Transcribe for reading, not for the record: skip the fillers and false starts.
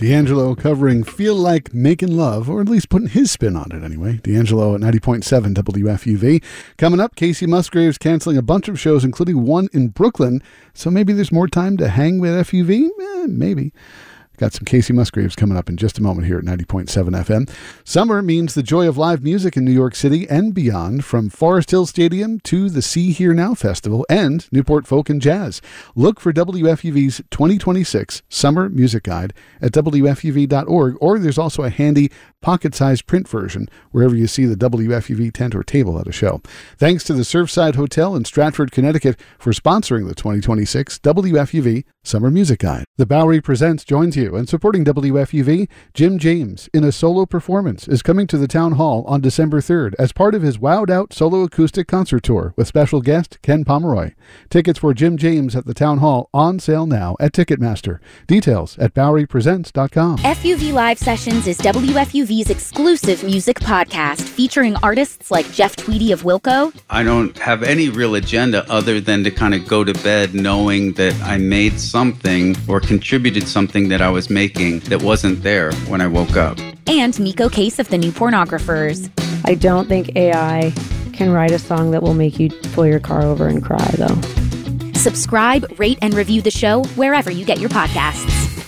D'Angelo covering Feel Like Making Love, or at least putting his spin on it anyway. D'Angelo at 90.7 WFUV. Coming up, Casey Musgraves canceling a bunch of shows, including one in Brooklyn, so maybe there's more time to hang with FUV? Maybe. Got some Casey Musgraves coming up in just a moment here at 90.7 FM. Summer means the joy of live music in New York City and beyond, from Forest Hill Stadium to the See Here Now Festival and Newport Folk and Jazz. Look for WFUV's 2026 Summer Music Guide at WFUV.org, or there's also a handy pocket-sized print version wherever you see the WFUV tent or table at a show. Thanks to the Surfside Hotel in Stratford, Connecticut for sponsoring the 2026 WFUV Summer Music Guide. The Bowery Presents joins you, and supporting WFUV, Jim James, in a solo performance, is coming to the Town Hall on December 3rd as part of his Wowed Out solo acoustic concert tour with special guest Ken Pomeroy. Tickets for Jim James at the Town Hall on sale now at Ticketmaster. Details at BoweryPresents.com. FUV Live Sessions is WFUV's exclusive music podcast featuring artists like Jeff Tweedy of Wilco. I don't have any real agenda other than to kind of go to bed knowing that I made something or contributed something that I was making that wasn't there when I woke up. And Miko Case of the New Pornographers. I don't think AI can write a song that will make you pull your car over and cry, though. Subscribe, rate, and review the show wherever you get your podcasts.